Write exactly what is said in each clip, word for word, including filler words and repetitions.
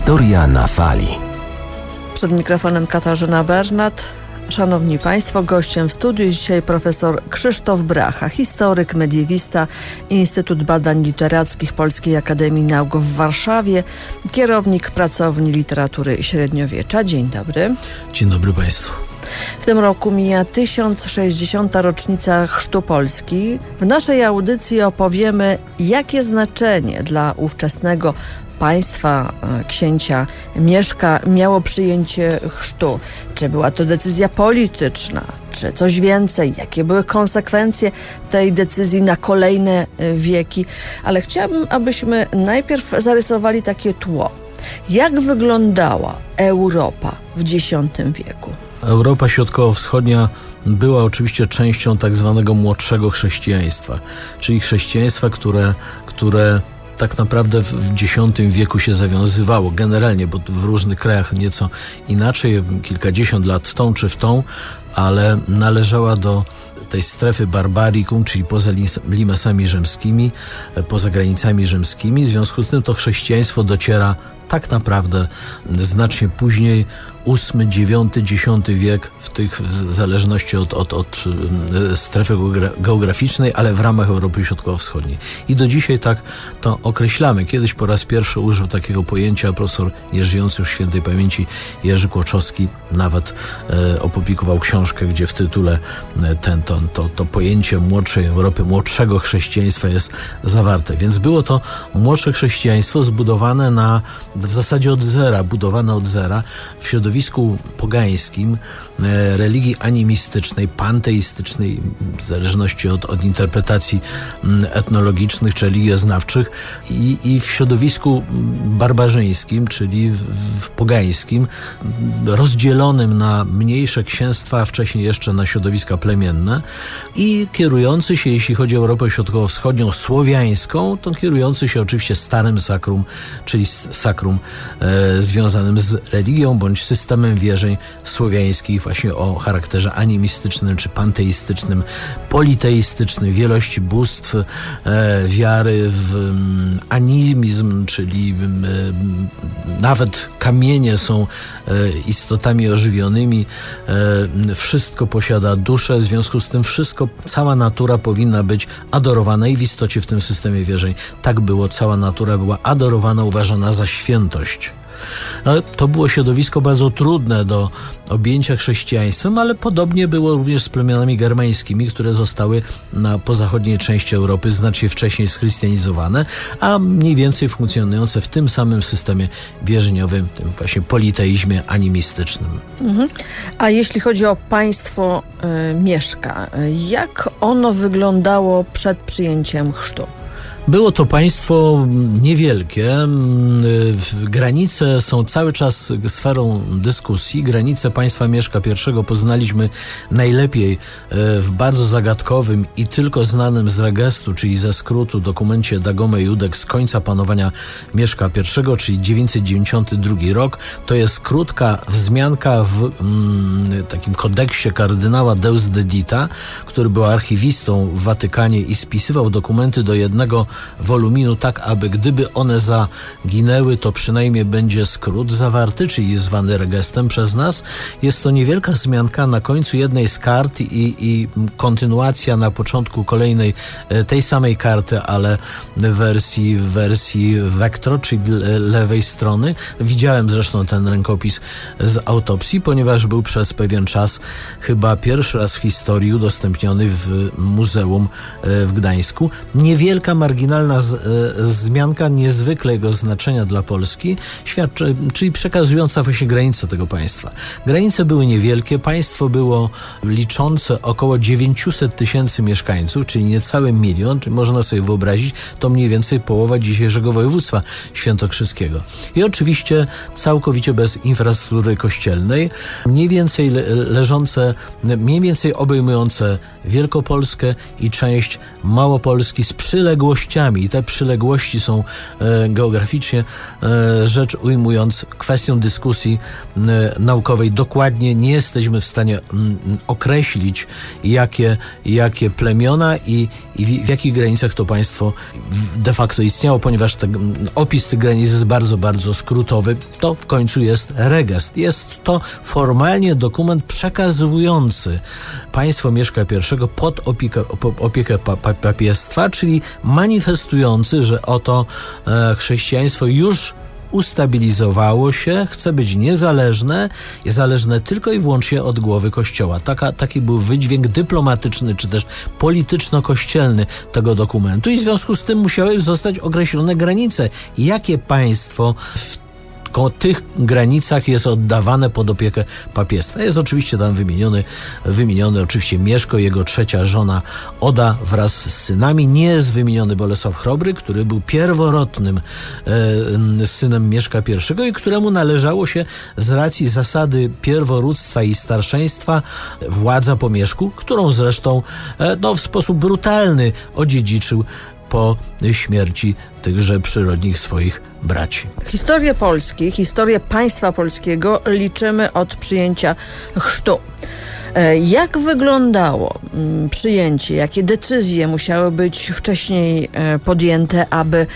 Historia na fali. Przed mikrofonem Katarzyna Bernat. Szanowni Państwo, gościem w studiu jest dzisiaj profesor Krzysztof Bracha, historyk, mediewista, Instytut Badań Literackich Polskiej Akademii Nauk w Warszawie, kierownik pracowni literatury średniowiecza. Dzień dobry. Dzień dobry Państwu. W tym roku mija tysiąc sześćdziesiąta rocznica chrztu Polski. W naszej audycji opowiemy, jakie znaczenie dla ówczesnego państwa księcia Mieszka miało przyjęcie chrztu. Czy była to decyzja polityczna, czy coś więcej? Jakie były konsekwencje tej decyzji na kolejne wieki? Ale chciałabym, abyśmy najpierw zarysowali takie tło. Jak wyglądała Europa w dziesiątym wieku? Europa Środkowo-Wschodnia była oczywiście częścią tak zwanego młodszego chrześcijaństwa, czyli chrześcijaństwa, które, które tak naprawdę w dziesiątym wieku się zawiązywało generalnie, bo w różnych krajach nieco inaczej, kilkadziesiąt lat w tą czy w tą, ale należała do tej strefy barbarikum, czyli poza limesami rzymskimi, poza granicami rzymskimi. W związku z tym to chrześcijaństwo dociera tak naprawdę znacznie później, ósmy, dziewiąty, dziesiąty wiek, w tych w zależności od, od, od strefy geograficznej, ale w ramach Europy Środkowo-Wschodniej. I do dzisiaj tak to określamy. Kiedyś po raz pierwszy użył takiego pojęcia profesor nieżyjący już świętej pamięci Jerzy Kłoczowski, nawet e, opublikował książkę, gdzie w tytule ten, to, to, to pojęcie młodszej Europy, młodszego chrześcijaństwa jest zawarte. Więc było to młodsze chrześcijaństwo zbudowane na, w zasadzie od zera, budowane od zera w środowisku pogańskim, e, religii animistycznej, panteistycznej, w zależności od, od interpretacji m, etnologicznych czy religioznawczych i, i w środowisku barbarzyńskim, czyli w, w pogańskim, rozdzielonym na mniejsze księstwa, a wcześniej jeszcze na środowiska plemienne i kierujący się, jeśli chodzi o Europę Środkowo-Wschodnią, słowiańską, to kierujący się oczywiście starym sakrum, czyli sakrum e, związanym z religią bądź systemem wierzeń słowiańskich właśnie o charakterze animistycznym czy panteistycznym, politeistycznym, wielości bóstw, e, wiary w m, animizm, czyli m, nawet kamienie są e, istotami ożywionymi, e, wszystko posiada duszę, w związku z tym wszystko, cała natura powinna być adorowana i w istocie w tym systemie wierzeń tak było, cała natura była adorowana, uważana za świętość. No, to było środowisko bardzo trudne do objęcia chrześcijaństwem, ale podobnie było również z plemionami germańskimi, które zostały na pozachodniej części Europy znacznie wcześniej schrystianizowane, a mniej więcej funkcjonujące w tym samym systemie wierzeniowym, tym właśnie politeizmie animistycznym. Mhm. A jeśli chodzi o państwo y, Mieszka, jak ono wyglądało przed przyjęciem chrztu? Było to państwo niewielkie. Granice są cały czas sferą dyskusji. Granice państwa Mieszka I poznaliśmy najlepiej w bardzo zagadkowym i tylko znanym z regestu, czyli ze skrótu dokumencie Dagome Iudex z końca panowania Mieszka I, czyli dziewięćset dziewięćdziesiąty drugi rok. To jest krótka wzmianka w mm, takim kodeksie kardynała Deusdedita, który był archiwistą w Watykanie i spisywał dokumenty do jednego woluminu tak, aby gdyby one zaginęły, to przynajmniej będzie skrót zawarty, czyli zwany regestem przez nas. Jest to niewielka wzmianka na końcu jednej z kart i, i kontynuacja na początku kolejnej tej samej karty, ale w wersji, w wersji vectro, czyli lewej strony. Widziałem zresztą ten rękopis z autopsji, ponieważ był przez pewien czas chyba pierwszy raz w historii udostępniony w Muzeum w Gdańsku. Niewielka, marginalna z, e, wzmianka niezwykłego znaczenia dla Polski, świadczy, czyli przekazująca właśnie granice tego państwa. Granice były niewielkie, państwo było liczące około dziewięćset tysięcy mieszkańców, czyli niecały milion, czyli można sobie wyobrazić, to mniej więcej połowa dzisiejszego województwa świętokrzyskiego. I oczywiście całkowicie bez infrastruktury kościelnej, mniej więcej le, leżące, mniej więcej obejmujące Wielkopolskę i część Małopolski z przyległością przyległościami i te przyległości są e, geograficznie e, rzecz ujmując kwestią dyskusji e, naukowej. Dokładnie nie jesteśmy w stanie m, określić jakie, jakie plemiona i, i w, w jakich granicach to państwo de facto istniało, ponieważ te, opis tych granic jest bardzo, bardzo skrótowy. To w końcu jest regest. Jest to formalnie dokument przekazujący państwo Mieszka I pod opiekę, opiekę pa, pa, papiestwa, czyli manifestujący, że oto e, chrześcijaństwo już ustabilizowało się, chce być niezależne, jest zależne tylko i wyłącznie od głowy Kościoła. Taka, taki był wydźwięk dyplomatyczny, czy też polityczno-kościelny tego dokumentu i w związku z tym musiały zostać określone granice. Jakie państwo w o tych granicach jest oddawane pod opiekę papiestwa. Jest oczywiście tam wymieniony, wymieniony oczywiście Mieszko, jego trzecia żona Oda wraz z synami. Nie jest wymieniony Bolesław Chrobry, który był pierworodnym e, synem Mieszka I i któremu należało się z racji zasady pierworództwa i starszeństwa władza po Mieszku, którą zresztą e, no, w sposób brutalny odziedziczył po śmierci tychże przyrodnich swoich braci. Historię Polski, historię państwa polskiego liczymy od przyjęcia chrztu. Jak wyglądało przyjęcie, jakie decyzje musiały być wcześniej podjęte, aby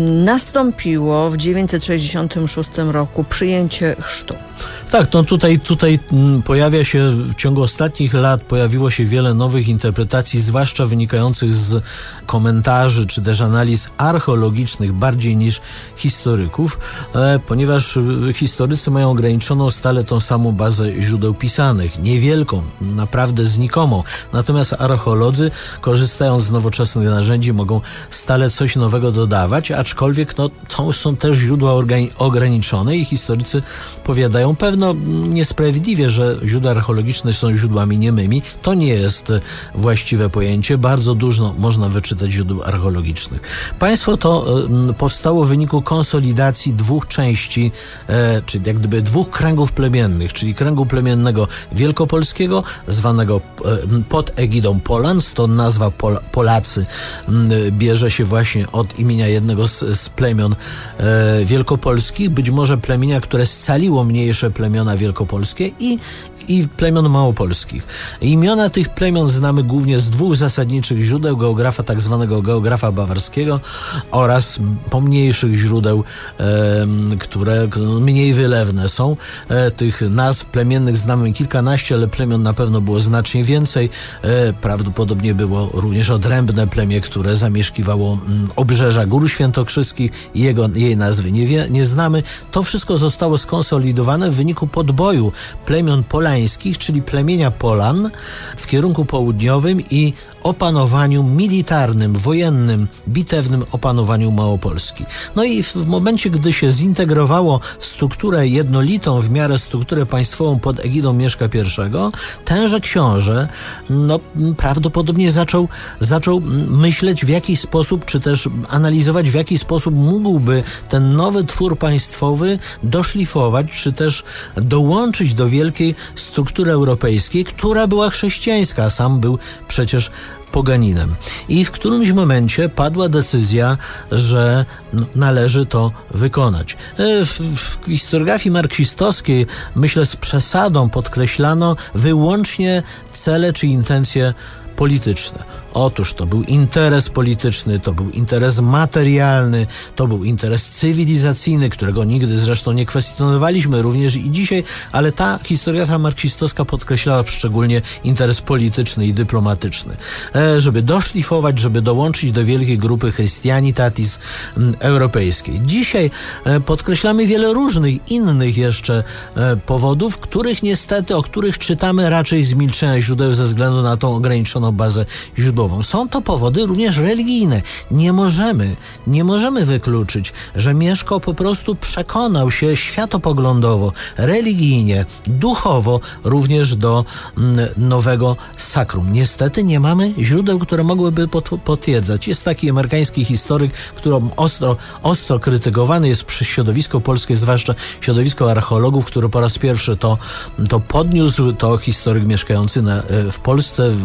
nastąpiło w dziewięćset sześćdziesiątym szóstym roku przyjęcie chrztu? Tak, no tutaj, tutaj pojawia się w ciągu ostatnich lat pojawiło się wiele nowych interpretacji, zwłaszcza wynikających z komentarzy czy też analiz archeologicznych bardziej niż historyków, e, ponieważ historycy mają ograniczoną stale tą samą bazę źródeł pisanych, niewielką, naprawdę znikomą. Natomiast archeolodzy, korzystając z nowoczesnych narzędzi, mogą stale coś nowego dodawać, aczkolwiek no, to są też źródła ograniczone i historycy powiadają pewno niesprawiedliwie, że źródła archeologiczne są źródłami niemymi. To nie jest właściwe pojęcie. Bardzo dużo można wyczytać źródeł archeologicznych. Państwo to e, powstało w wyniku konsolidacji dwóch części, e, czyli jak gdyby dwóch kręgów plemiennych, czyli kręgu plemiennego wielkopolskiego, zwanego e, pod egidą Polan, stąd nazwa Pol, Polacy m, bierze się właśnie od imienia jednego z, z plemion e, wielkopolskich, być może plemienia, które scaliło mniejsze plemiona wielkopolskie i, i plemion małopolskich. Imiona tych plemion znamy głównie z dwóch zasadniczych źródeł, geografa, tak zwanego geografa bawarskiego oraz pomniejszych źródeł, e, które mniej wylewne są. E, tych nazw plemiennych znamy kilkanaście, ale plemion na pewno było znacznie więcej. E, prawdopodobnie było również odrębne plemię, które zamieszkiwało m, obrzeża Gór Świętokrzyskich i jego, jej nazwy nie, wie, nie znamy. To wszystko zostało skonsolidowane w wyniku podboju plemion polańskich, czyli plemienia Polan w kierunku południowym i opanowaniu militarnym, wojennym, bitewnym opanowaniu Małopolski. No i w, w momencie, gdy się zintegrowało w strukturę jednolitą, w miarę strukturę państwową pod egidą Mieszka I, tenże książę no, prawdopodobnie zaczął, zaczął myśleć w jaki sposób, czy też analizować w jaki sposób mógłby ten nowy twór państwowy doszlifować, czy też dołączyć do wielkiej struktury europejskiej, która była chrześcijańska, a sam był przecież poganinem. I w którymś momencie padła decyzja, że no, należy to wykonać. W, w historiografii marksistowskiej, myślę, z przesadą podkreślano wyłącznie cele czy intencje polityczne. Otóż to był interes polityczny, to był interes materialny, to był interes cywilizacyjny, którego nigdy zresztą nie kwestionowaliśmy również i dzisiaj, ale ta historiografia marksistowska podkreślała szczególnie interes polityczny i dyplomatyczny. E, żeby doszlifować, żeby dołączyć do wielkiej grupy Christianitatis m, europejskiej. Dzisiaj e, podkreślamy wiele różnych innych jeszcze e, powodów, których niestety, o których czytamy raczej z milczenia źródeł ze względu na tą ograniczoną bazę źródłową. Są to powody również religijne. Nie możemy, nie możemy wykluczyć, że Mieszko po prostu przekonał się światopoglądowo, religijnie, duchowo również do mm, nowego sakrum. Niestety nie mamy źródeł, które mogłyby pot- potwierdzać. Jest taki amerykański historyk, który ostro, ostro krytykowany jest przez środowisko polskie, zwłaszcza środowisko archeologów, który po raz pierwszy to, to podniósł. To historyk mieszkający na, w Polsce, w, konkretnie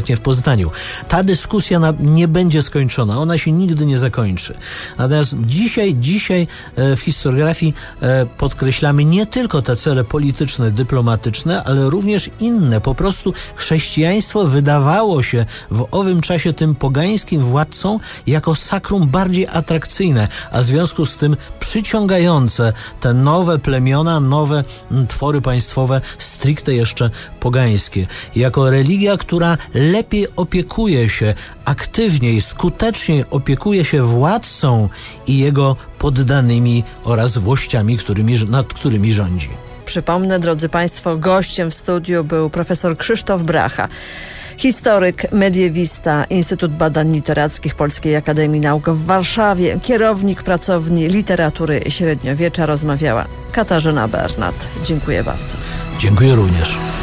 konkretnie w Poznaniu. Ta dyskusja na, nie będzie skończona, ona się nigdy nie zakończy. Natomiast dzisiaj, dzisiaj w historiografii podkreślamy nie tylko te cele polityczne, dyplomatyczne, ale również inne. Po prostu chrześcijaństwo wydawało się w owym czasie tym pogańskim władcom jako sakrum bardziej atrakcyjne, a w związku z tym przyciągające te nowe plemiona, nowe twory państwowe, stricte jeszcze pogańskie. Jako religia, która lepiej opiekuje się, aktywniej, skuteczniej opiekuje się władcą i jego poddanymi oraz włościami, którymi, nad którymi rządzi. Przypomnę, drodzy Państwo, gościem w studiu był profesor Krzysztof Bracha, historyk, mediewista, Instytut Badań Literackich Polskiej Akademii Nauk w Warszawie, kierownik pracowni literatury średniowiecza. Rozmawiała Katarzyna Bernat. Dziękuję bardzo. Dziękuję również.